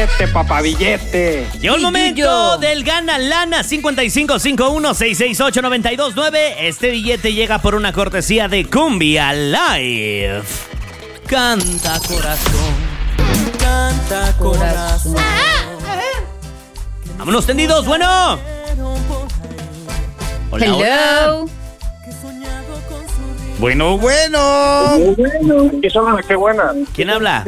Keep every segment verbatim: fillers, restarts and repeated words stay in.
billete, papá, billete. Llegó el momento del Gana Lana cincuenta y cinco cincuenta y uno, seiscientos sesenta y ocho, noventa y dos nueve. Este billete llega por una cortesía de Cumbia Live. Canta corazón, canta corazón. Vámonos tendidos, bueno. Hola, Hello. hola. Bueno, bueno. Bueno, ¿qué son? Qué buena. ¿Quién habla?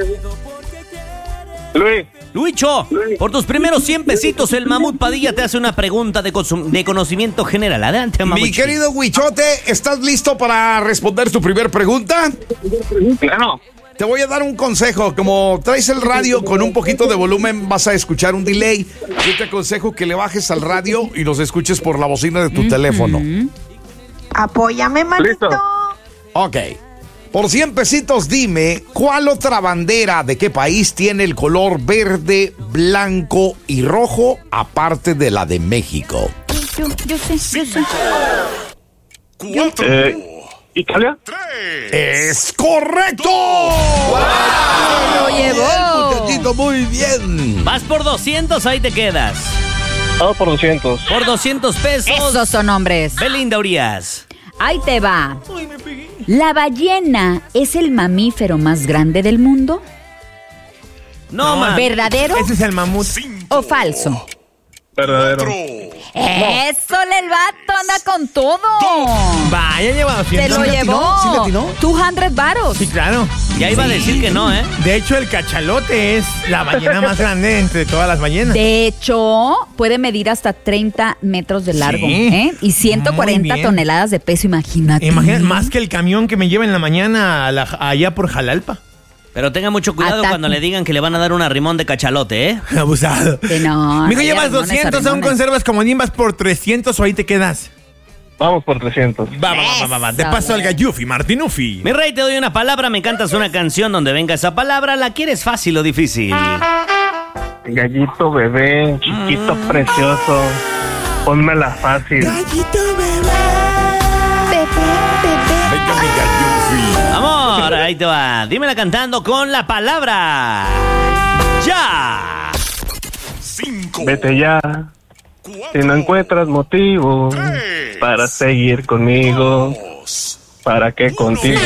Luis. Luicho, por tus primeros cien pesitos, el Mamut Padilla te hace una pregunta de, de conocimiento general. Adelante, Mamut. Mi querido Huichote, ¿estás listo para responder tu primer pregunta? Claro. Te voy a dar un consejo. Como traes el radio con un poquito de volumen, vas a escuchar un delay. Yo te aconsejo que le bajes al radio y los escuches por la bocina de tu mm-hmm. teléfono. Apóyame, manito. Listo. Ok. Por cien pesitos, dime, ¿cuál otra bandera de qué país tiene el color verde, blanco y rojo, aparte de la de México? Yo, yo sé, yo sé. Cuatro. Eh, ¿Italia? ¡Es correcto! ¡Wow! ¡Lo llevó! Muchachito, muy bien. Vas por doscientos, ahí te quedas. Vamos por doscientos. Por doscientos pesos. Esos son hombres. Belinda Urias. Ahí te va. ¿La ballena es el mamífero más grande del mundo? No, man. ¿Verdadero? Ese es el mamut. ¿O falso? Verdadero. ¡Eso, el vato anda con todo! Vaya, lleva ¡Se doscientos. lo ¿Sí le llevó! atinó? ¿Sí le atinó? doscientos varos. Sí, claro. Ya iba a decir que no, ¿eh? De hecho, el cachalote es la ballena más grande entre todas las ballenas. De hecho, puede medir hasta treinta metros de largo, Sí. ¿eh? Y ciento cuarenta Muy bien. toneladas de peso, imagínate. Imagínate, más que el camión que me lleva en la mañana a la- allá por Jalalpa. Pero tenga mucho cuidado Ataque. cuando le digan que le van a dar un arrimón de cachalote, ¿eh? Abusado. Que no. Mijo, hay llevas arremones, doscientos, aún arremones. conservas como vas por trescientos o ahí te quedas. Vamos por trescientos. Va, va, va, va, va. De Eso, paso al güey. Gallufi, Martinufi. Mi rey, te doy una palabra, me cantas una canción donde venga esa palabra. ¿La quieres fácil o difícil? Gallito bebé, chiquito precioso. Pónmela fácil. Venga, mi Gallufi. Amor, ahí te va. Dímela cantando con la palabra. ¡Ya! Vete ya. Si no encuentras motivo para seguir conmigo, ¿para qué contigo?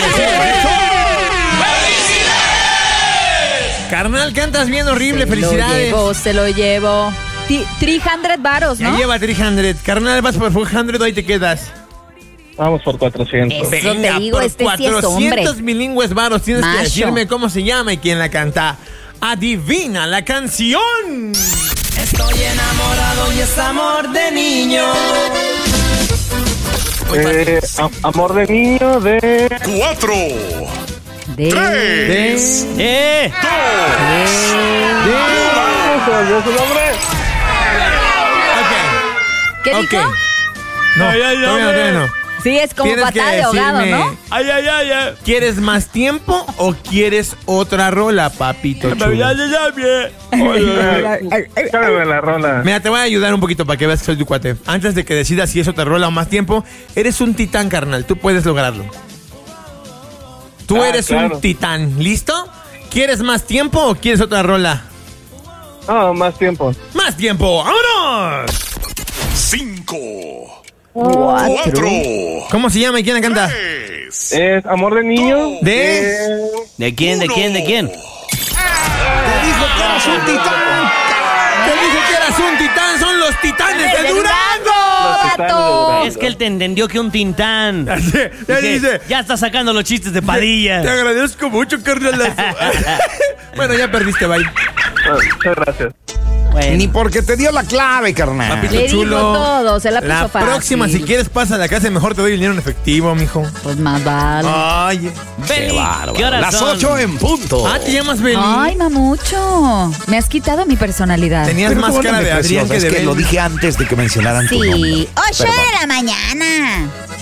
Carnal, cantas bien horrible, Se lo felicidades. llevo, se lo llevo. Ti- trescientos varos, Ya ¿no? lleva trescientos. Carnal, vas por cuatrocientos, ahí te quedas. Vamos por cuatrocientos. Eso te digo, por este sí es hombre. cuatrocientos bilingües varos. Tienes Macho. que decirme cómo se llama y quién la canta. Adivina la canción. Estoy enamorado y es amor de niño. Eh, a- amor de niño de... Cuatro. De... De... ¡Eh! ¿Yo su nombre? Ok. ¿Qué Ok. dijo? No, Ay, ay, todavía no, hombre. todavía no. Sí, es como Tienes que patada de ahogado, decirme, ¿no? ¡Ay, ay, ay! ay. ¿Quieres más tiempo o quieres otra rola, papito chulo? Ya, ya, ya, bien. Cállame la rola. Mira, te voy a ayudar un poquito para que veas que soy tu cuate. Antes de que decidas si es otra rola o más tiempo, eres un titán, carnal. Tú puedes lograrlo. Tú Ah, eres claro. un titán. ¿Listo? ¿Quieres más tiempo o quieres otra rola? No, más tiempo. ¡Más tiempo! ¡Vámonos! Cinco. Cuatro. ¿Cómo se llama y quién la canta? Es amor de niño ¿De? ¿De quién, de quién, de quién? Te dijo que eras un titán. Te dije que eras un titán. Son los titanes de Durango. Los titanes de Durango. Es que él te entendió que un tintán. Ya sé, ya Dije, dice. ya está sacando los chistes de Te Padilla. agradezco mucho, carnal. Bueno, ya perdiste, bye. Ah, muchas gracias. Bueno. Ni porque te dio la clave, carnal. Papito Le dijo chulo. todo, se la puso La fácil. próxima, si quieres, pasa a la casa y mejor te doy el dinero en efectivo, mijo. Pues más vale. Oye. Beli, Qué bárbaro. ¿qué horas Las son? ocho en punto. Ah, te llamas Beli. Ay, mamucho. Me has quitado mi personalidad. Tenías Pero más qué bueno, cara mi de Adrián preciosa, que es de que Beli. lo dije antes de que mencionaran tu nombre. Sí, ocho Perdón. de la mañana.